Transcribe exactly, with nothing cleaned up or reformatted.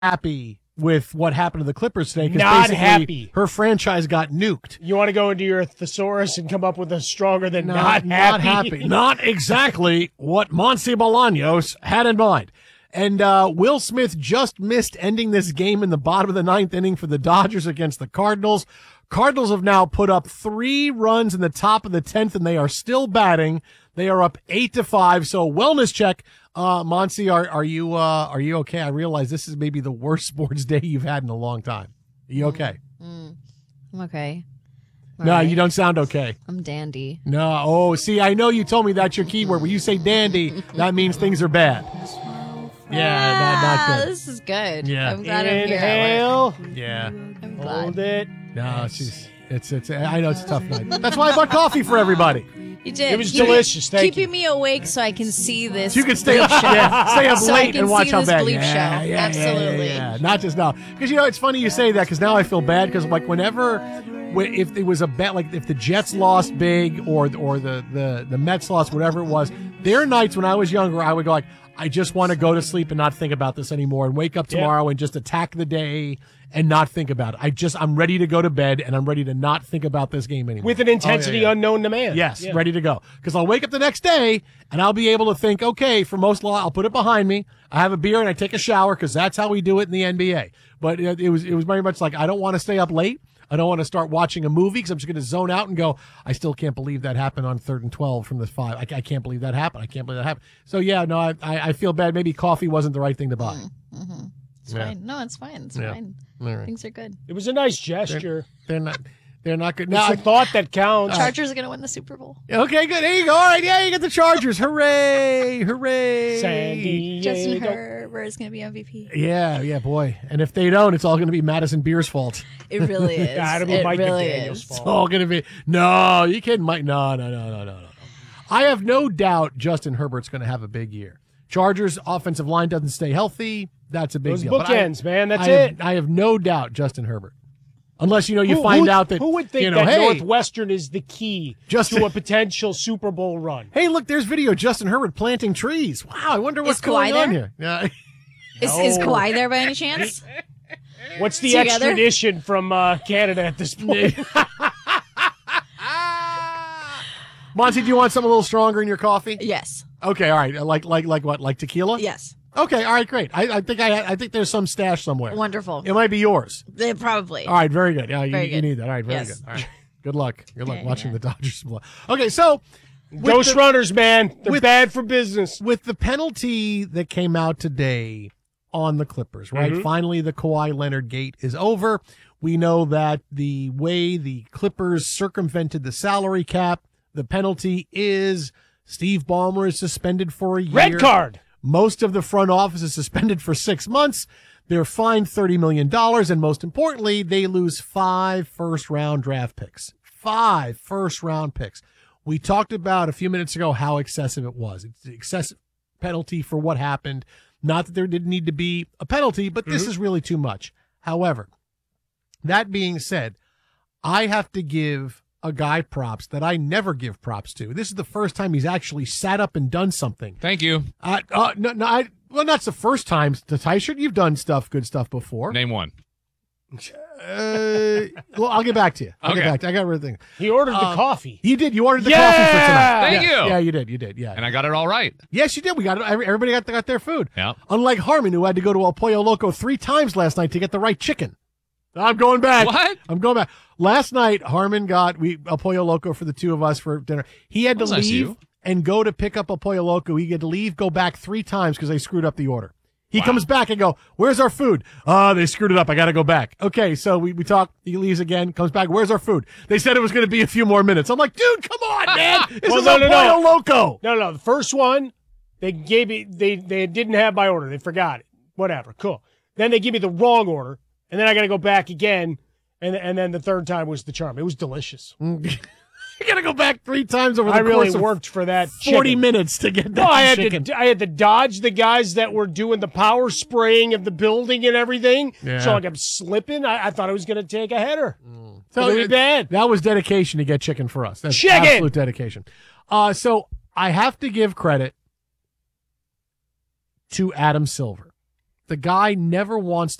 happy with what happened to the Clippers today. Not happy. Her franchise got nuked. You want to go into your thesaurus and come up with a stronger than Not, not, not happy? happy. Not exactly what Monse Bolaños had in mind. And uh, Will Smith just missed ending this game in the bottom of the ninth inning for the Dodgers against the Cardinals. Cardinals have now put up three runs in the top of the tenth, and they are still batting. They are up eight to five. So wellness check. Uh, Monse, are, are you, uh, are you okay? I realize this is maybe the worst sports day you've had in a long time. Are you okay? Mm, I'm okay. All no, right. you don't sound okay. I'm dandy. No. Oh, see, I know you told me that's your keyword. When you say dandy, that means things are bad. Yeah, not, not Ah, good. This is good. Yeah. I'm glad I'm here. Inhale. Yeah. I'm glad. Hold it. No, she's, it's, it's, I know it's a tough night. That's why I bought coffee for everybody. You did. It was Keep- delicious. Thank keeping you. me awake so I can see this. So you can stay up, bleep show. yeah, stay up So I late can and watch see how this bad. bleep Yeah, show. yeah, yeah, Absolutely. Yeah, yeah. Not just now, because you know it's funny you say that because now I feel bad because like whenever, wh- if it was a bet, like if the Jets lost big or or the the the Mets lost, whatever it was, there are nights when I was younger I would go like, I just want to go to sleep and not think about this anymore and wake up tomorrow and just attack the day and not think about it. I just, I'm ready to go to bed and I'm ready to not think about this game anymore. With an intensity Oh, yeah, yeah. unknown to man. Yes, Yeah. ready to go. Because I'll wake up the next day and I'll be able to think, okay, for most law, I'll put it behind me. I have a beer and I take a shower because that's how we do it in the N B A. But it, it was, it was very much like, I don't want to stay up late. I don't want to start watching a movie because I'm just going to zone out and go, I still can't believe that happened on third and twelve from the five. I, I can't believe that happened. I can't believe that happened. So, yeah, no, I, I, I feel bad. Maybe coffee wasn't the right thing to buy. Mm-hmm. It's Yeah. fine. No, it's fine. It's Yeah. fine. All right. Things are good. It was a nice gesture. They're not, they're not good. It's No, a thought that counts. Chargers are going to win the Super Bowl. okay, good. There you go. All right. Yeah, you got the Chargers. Hooray. Hooray. San Justin Diego. Herbert is going to be M V P. Yeah, yeah, boy. And if they don't, it's all going to be Madison Beer's fault. It really is. Yeah, it'll be it Mike really McDaniel's is. It's fault. all going to be. No, you kidding, Mike? No, no, no, no, no, no. I have no doubt Justin Herbert's going to have a big year. Chargers offensive line doesn't stay healthy. That's a big Those deal. But I- bookends, man. That's I it. Have, I have no doubt Justin Herbert. Unless, you know, you Who- find who- out that, who would think you know, that hey, Northwestern is the key Just- to a potential Super Bowl run? hey, look, there's video of Justin Herbert planting trees. Wow, I wonder what's Is Kawhi going on there? here. Yeah. Is, is No. Kawhi there by any chance? What's the Together? extradition from uh, Canada at this point? Monty, do you want something a little stronger in your coffee? Yes. Okay, all right. Like, like, like what? Like tequila? Yes. Okay, all right, great. I, I think I, I think there's some stash somewhere. Wonderful. It might be yours. They probably. All right, very good. Yeah, you, Very you good. need that. All right, very Yes. good. All right, good luck. Good luck Yeah, watching yeah. the Dodgers. Okay, so with Ghost the, runners, man. They're with- bad for business. with the penalty that came out today on the Clippers, right? Mhm. Finally, the Kawhi Leonard gate is over. We know that the way the Clippers circumvented the salary cap, the penalty is Steve Ballmer is suspended for a year. Red card. Most of the front office is suspended for six months. They're fined thirty million dollars, and most importantly, they lose five first-round draft picks. Five first-round picks. We talked about a few minutes ago how excessive it was. It's an excessive penalty for what happened. Not that there didn't need to be a penalty, but this is really too much. However, that being said, I have to give a guy props that I never give props to. This is the first time he's actually sat up and done something. Thank you. Uh, uh, no, no, I, well, that's the first time, to Tyshirt. You've done stuff, good stuff before. Name one. Uh, well, I'll get back to you. I'll Okay. get back to you. I got everything. He ordered Uh, the coffee. You did. You ordered the Yeah! coffee for tonight. Thank Yeah. you. Yeah, you did. You did. Yeah. And I got it all right. Yes, you did. We got it. Every- Everybody got, got their food. Yeah. Unlike Harmon, who had to go to El Pollo Loco three times last night to get the right chicken. I'm going back. What? I'm going back. Last night, Harmon got we El Pollo Loco for the two of us for dinner. He had to That's nice of leave you. and go to pick up El Pollo Loco. He had to leave, go back three times because they screwed up the order. He Wow. comes back and go, where's our food? Oh, they screwed it up. I got to go back. Okay, so we, we talk. He leaves again, comes back. Where's our food? They said it was going to be a few more minutes. I'm like, dude, come on, man. This Well, is no, El no, Pollo no. Loco. No, no. The first one, they gave me, they, they didn't have my order. They forgot it. Whatever. Cool. Then they give me the wrong order, and then I got to go back again. And and then the third time was the charm. It was delicious. You got to go back three times over the I really course of worked for that forty chicken. minutes to get that No, I had chicken. to I had to dodge the guys that were doing the power spraying of the building and everything. Yeah. So like I'm slipping. I, I thought I was going to take a header. So Really it- bad. That was dedication to get chicken for us. That's Chicken! absolute dedication. Uh, so I have to give credit to Adam Silver. The guy never wants